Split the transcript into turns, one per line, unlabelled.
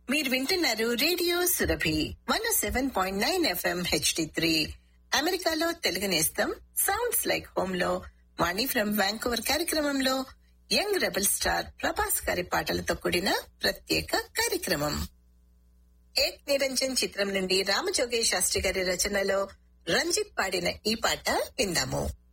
మీరు వింటున్నారు radio Surabhi 107.9 FM HD3 అమెరికాలో తెలుగు నేస్తం సౌండ్స్ లైక్ హోమ్ లో వాణి ఫ్రమ్ వ్యాంకూవర్ కార్యక్రమంలో యంగ్ రెబల్ స్టార్ ప్రభాస్ గారి పాటలతో కూడిన ప్రత్యేక కార్యక్రమం. ఏక్ నిరంజన్ చిత్రం నుండి రామజోగయ్య శాస్త్రి గారి రచనలో రంజిత్ పాడిన ఈ పాట విందాము.